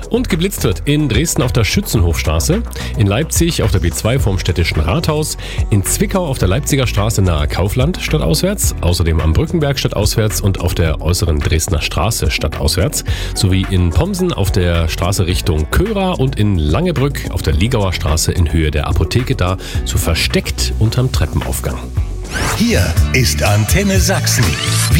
Und geblitzt wird in Dresden auf der Schützenhofstraße, in Leipzig auf der B2 vorm Städtischen Rathaus, in Zwickau auf der Leipziger Straße nahe Kaufland stadtauswärts, außerdem am Brückenberg stadtauswärts und auf der äußeren Dresdner Straße stadtauswärts, sowie in Pomsen auf der Straße Richtung Köra und in Langebrück auf der Liegauer Straße in Höhe der Apotheke da, so versteckt unterm Treppenaufgang. Hier ist Antenne Sachsen.